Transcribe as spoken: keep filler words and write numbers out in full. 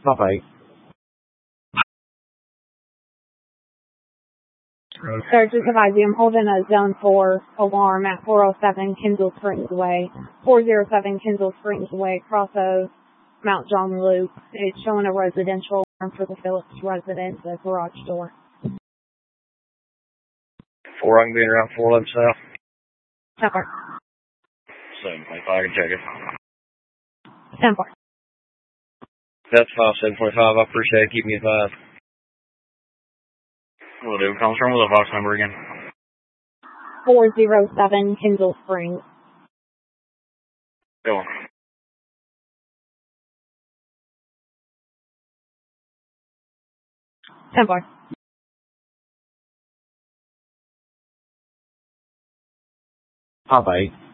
Bye-bye. Searches of I D. I'm holding a zone four alarm at four oh seven Kendall Springs Way, four oh seven Kendall Springs Way, cross of Mount John Loop. It's showing a residential alarm for the Phillips residence, the garage door. Four, I can be around four eleven south. ten four. seven twenty-five, I can check it. ten four. That's five seven twenty-five, I appreciate it, keep me advised. Will do, comes from with a Vox number again. four oh seven Kendall Springs. Go on. ten four. Bye-bye.